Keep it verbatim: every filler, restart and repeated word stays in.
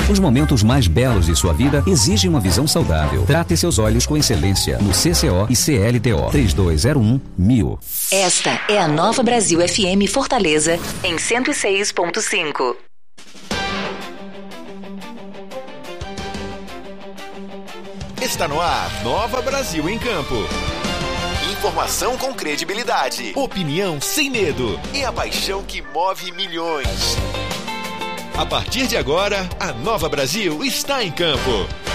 Os momentos mais belos de sua vida exigem uma visão saudável. Trate seus olhos com excelência no C C O e C L T O. três dois zero um mil. Esta é a Nova Brasil F M Fortaleza, em cento e seis ponto cinco. Está no ar, Nova Brasil em Campo. Informação com credibilidade, opinião sem medo e a paixão que move milhões. A partir de agora, a Nova Brasil está em campo.